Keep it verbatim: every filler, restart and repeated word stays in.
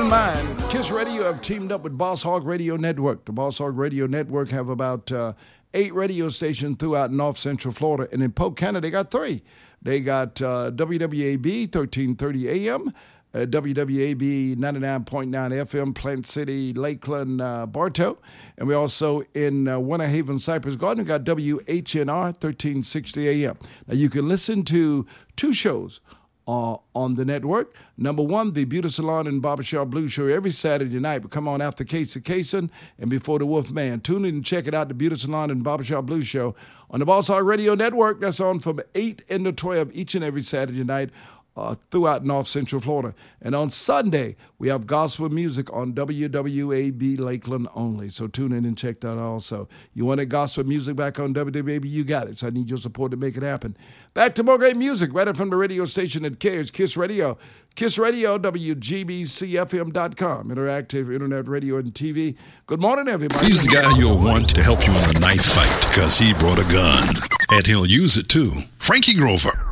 in mind, Kiss Radio have teamed up with Boss Hog Radio Network. The Boss Hog Radio Network have about uh, eight radio stations throughout North Central Florida. And in Polk County, they got three. They got uh, W W A B thirteen thirty A M, uh, W W A B ninety-nine point nine F M, Plant City, Lakeland, uh, Bartow. And we also in uh, Winter Haven, Cypress Garden, we got W H N R thirteen sixty A M. Now, you can listen to two shows Uh, on the network. Number one, the Beauty Salon and Barbershop Blues Show every Saturday night. But come on after Casey Kasem and before the Wolf Man. Tune in and check it out, the Beauty Salon and Barbershop Blues Show on the Boss Hog Radio Network. That's on from eight into twelve each and every Saturday night uh, throughout North Central Florida. And on Sunday, we have gospel music on W W A B Lakeland only. So tune in and check that also. You want that gospel music back on W W A B? You got it. So I need your support to make it happen. Back to more great music right from the radio station that cares, Kiss Radio. Kiss Radio, W G B C F M dot com, interactive internet radio and T V. Good morning, everybody. He's the guy you'll want to help you in a knife fight because he brought a gun. And he'll use it, too. Frankie Grover.